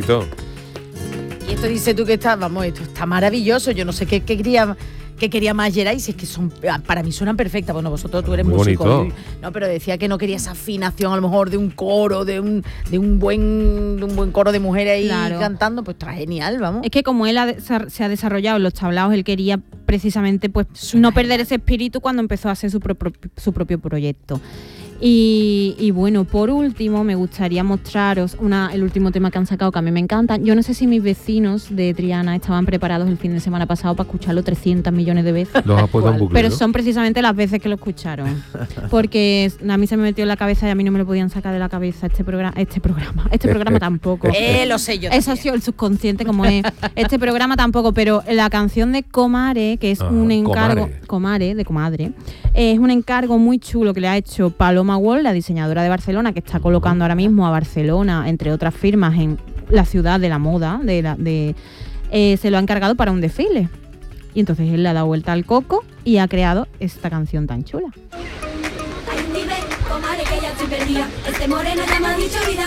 bonito. Y esto dice tú que está, vamos, esto está maravilloso. Yo no sé qué quería más Geray, si es que para mí suenan perfectas. Bueno, tú eres muy músico. bonito. No, pero decía que no quería esa afinación a lo mejor de un coro, de un buen coro de mujeres ahí cantando, pues está genial, vamos. Es que como él se ha desarrollado en los tablaos, él quería precisamente pues no perder ese espíritu cuando empezó a hacer su propio proyecto. Y bueno, por último me gustaría mostraros el último tema que han sacado, que a mí me encanta. Yo no sé si mis vecinos de Triana estaban preparados el fin de semana pasado para escucharlo 300 millones de veces. Los ha puesto en bucle, pero ¿no? son precisamente las veces que lo escucharon. Porque a mí se me metió en la cabeza y a mí no me lo podían sacar de la cabeza este programa tampoco. Lo sé yo. Eso ha sido el subconsciente como es. Este programa tampoco, pero la canción de Comare, que es un encargo... Comare, de Comadre. Es un encargo muy chulo que le ha hecho Paloma Wall, la diseñadora de Barcelona, que está colocando ahora mismo a Barcelona, entre otras firmas, en la ciudad de la moda, se lo ha encargado para un desfile. Y entonces él le ha dado vuelta al coco y ha creado esta canción tan chula. Hay un nivel, Comare, que ya estoy perdida. Este moreno ya me ha dicho vida.